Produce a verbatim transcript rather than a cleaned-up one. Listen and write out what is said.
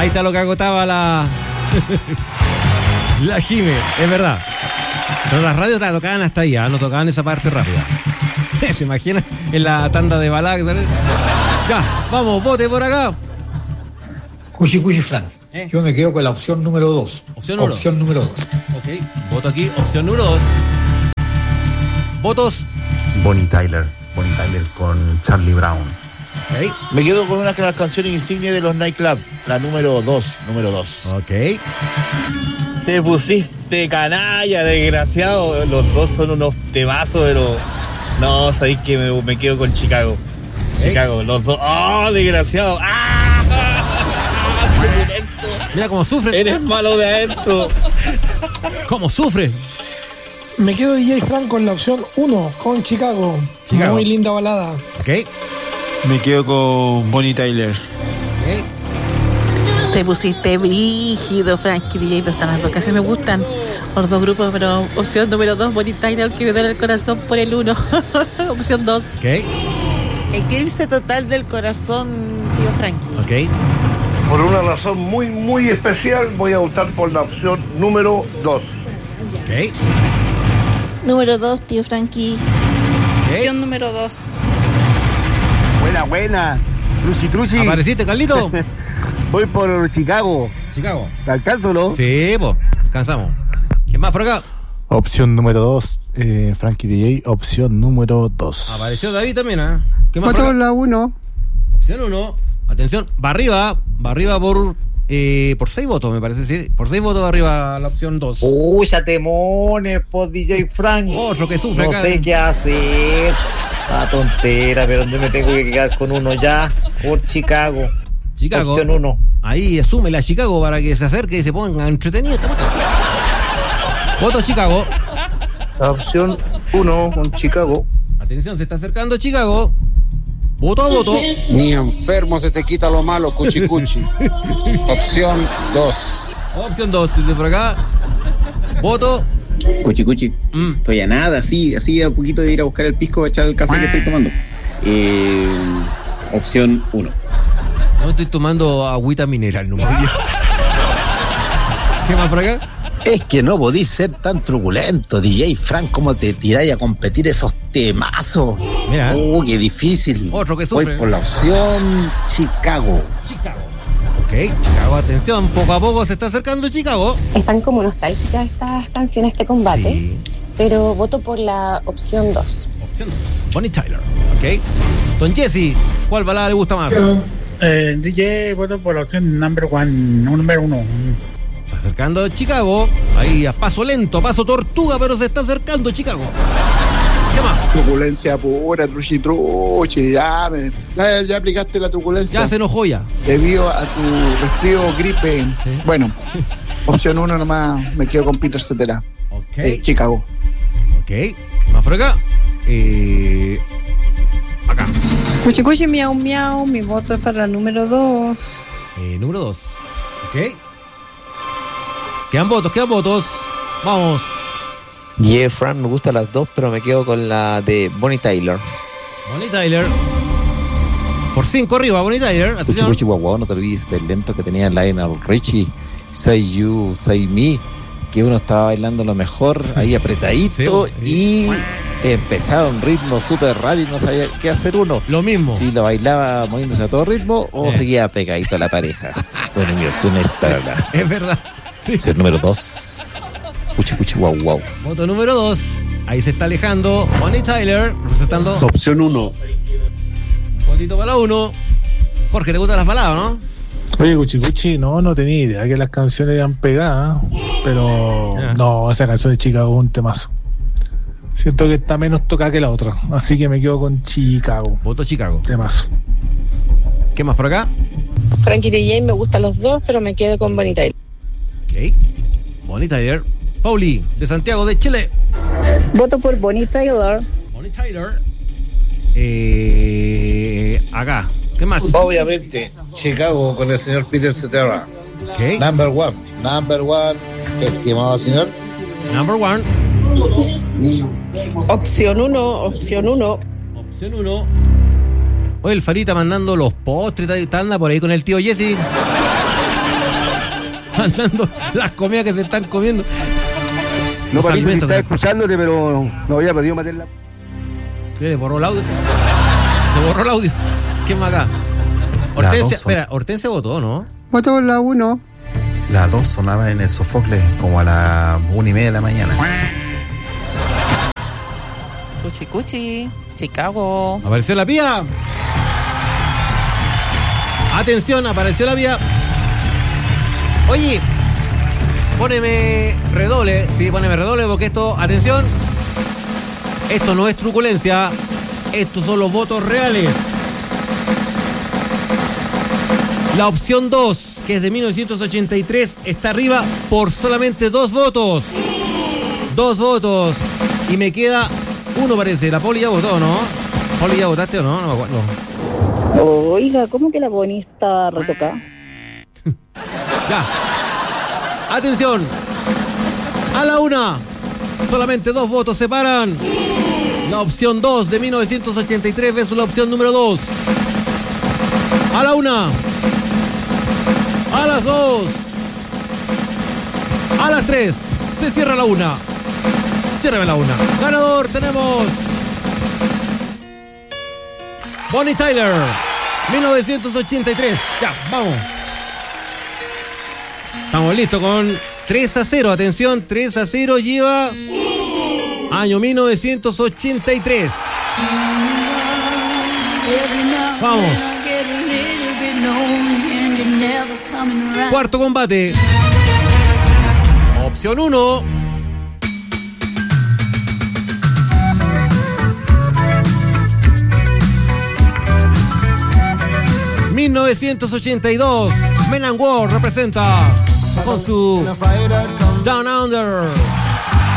Ahí está lo que agotaba la la Jime, es verdad. Pero las radios la tocaban hasta ahí, ¿eh? No tocaban esa parte rápida. ¿Se imaginan? En la tanda de balada que sale. Ya, vamos, vote por acá. Cuchi Cuchi Frank. ¿Eh? Yo me quedo con la opción número dos. Opción número Opción número dos. Ok, voto aquí, opción número dos. Votos. Bonnie Tyler. Bonnie Tyler con Charlie Brown. Okay. Me quedo con una de las canciones insignia de los nightclub, la número dos, número dos. Ok. Te pusiste canalla, desgraciado. Los dos son unos temazos, pero no, sabéis que me, me quedo con Chicago. Okay. Chicago, los dos. ¡Oh, desgraciado! ¡Ah! Mira cómo sufre. Eres malo de adentro. ¿Cómo sufre? Me quedo D J Frank con la opción uno, con Chicago. Chicago. Muy linda balada. Ok. Me quedo con Bonnie Tyler. Ok. Te pusiste brígido, Frankie D J, pero están las dos, casi me gustan los dos grupos, pero opción número dos, Bonnie Tyler, que me duele el corazón por el uno. Opción dos. Ok. Eclipse total del corazón, tío Frankie. Ok. Por una razón muy, muy especial, voy a optar por la opción número dos. Ok. Número dos, tío Frankie. Okay. Opción número dos. Buena, buena. Truchi, truchi. ¿Apareciste, Carlito? Voy por Chicago. Chicago. ¿Te alcanzo, no? Sí, pues, alcanzamos. ¿Quién más por acá? Opción número dos, eh, Frankie D J, opción número dos. Apareció David también, ¿eh? ¿Qué más por acá? La uno. Opción uno. Atención, va arriba, va arriba por eh, por seis votos, me parece, sí. Por seis votos va arriba la opción dos. Pucha, temones, por D J Frank. Otro que sufre no acá. No sé qué hacer. Ah, tontera, pero yo me tengo que quedar con uno ya. Por Chicago. Chicago. Opción uno. Ahí asume la Chicago para que se acerque y se ponga entretenido. Voto Chicago. La opción uno con Chicago. Atención, se está acercando Chicago. Voto a voto. Ni enfermo se te quita lo malo, cuchi cuchi. Opción dos. Opción dos, desde por acá. Voto. Cuchi cuchi. Mm. Estoy a nada, así, así a poquito de ir a buscar el pisco para echar el café que estoy tomando. Eh, opción uno. No estoy tomando agüita mineral, no. ¿Qué más por acá? Es que no podís ser tan truculento, D J Frank, ¿cómo te tiráis a competir esos temazos? Mira. Oh, qué difícil. Otro que sufre. Voy por la opción Chicago. Chicago. Ok, Chicago, atención, poco a poco se está acercando Chicago. Están como nostálgicas estas canciones de combate, sí. Pero voto por la opción dos. Opción dos. Bonnie Tyler, ok. Don Jesse, ¿cuál balada le gusta más? Eh, D J, voto por la opción number one, número uno. Está acercando Chicago, ahí a paso lento, a paso tortuga, pero se está acercando Chicago. ¿Qué más? Truculencia pura, truchi truchi, ya, me, ya, ya aplicaste la truculencia. Ya se enojó ya. Debido a tu resfrío, gripe. ¿Sí? Bueno, opción uno nomás, me quedo con Peter Cetera. Ok. Eh, Chicago. Ok, ¿qué más por acá? Eh... Acá. Cuchi cuchi, miau miau, mi voto es para la número dos. Eh, número dos. Ok. Quedan votos, quedan votos. Vamos. Yeah, Frank, me gustan las dos, pero me quedo con la de Bonnie Tyler. Bonnie Tyler. Por cinco arriba, Bonnie Tyler. Cuchi cuchi guau, no te olvides del lento que tenía Lionel Richie. Say You, Say Me. Que uno estaba bailando lo mejor, ahí apretadito, sí, y empezaba un ritmo súper raro y no sabía qué hacer uno. Lo mismo. Si lo bailaba moviéndose a todo ritmo o eh. seguía pegadito a la pareja. Bueno, mi opción es para la... Es verdad. Sí. Opción número dos. Cuchi cuchi guau guau. Voto número dos. Ahí se está alejando Bonnie Tyler, representando... Opción uno. Votito para la uno. Jorge, ¿te gustan las baladas, no? Oye, Cuchi Cuchi, no, no tenía idea que las canciones eran pegadas, pero yeah. No, esa canción de Chicago es un temazo. Siento que está menos tocada que la otra, así que me quedo con Chicago. Voto Chicago. Temazo. ¿Qué más por acá? Frankie D J me gustan los dos, pero me quedo con Bonnie Tyler. Ok, Bonnie Tyler. Pauli, de Santiago de Chile. Voto por Bonnie Tyler. Bonnie Tyler. Eh, acá. ¿Qué más? Obviamente, Chicago con el señor Peter Cetera. Okay. Number one. Number one, estimado señor. Number one. Opción uno, opción uno. Opción uno. Oye, el Farita mandando los postres, anda por ahí con el tío Jesse. Mandando las comidas que se están comiendo. No, Los Palito, si alimentos estaba que- escuchándote, pero no había podido meterla. ¿Qué? ¿Le borró el audio? Se borró el audio. ¿Qué más acá? La Hortensia, dos son- espera, Hortensia votó, ¿no? Voto por la uno. La dos sonaba en el Sofocles como a las una y media de la mañana. Cuchi, cuchi. Chicago. Apareció la pía. Atención, apareció la pía. Oye, póneme redoble. Sí, póneme redoble porque esto, atención. Esto no es truculencia. Estos son los votos reales. La opción dos, que es de mil novecientos ochenta y tres, está arriba por solamente dos votos. Dos votos. Y me queda uno, parece. La Poli ya votó, ¿no? Poli, ¿ya votaste o no? No me acuerdo. Oiga, ¿cómo que la Bonnie está retocada? Ya. Atención. A la una. Solamente dos votos separan. La opción dos de mil novecientos ochenta y tres versus la opción número dos. A la una. A las dos. A las tres. Se cierra la una. Cierra la una. Ganador tenemos Bonnie Tyler, mil novecientos ochenta y tres. Ya, vamos. Estamos listos con tres a cero. Atención, tres a cero lleva año mil novecientos ochenta y tres. Vamos. Cuarto combate. Opción uno. mil novecientos ochenta y dos. Men and War representa con su Down Under.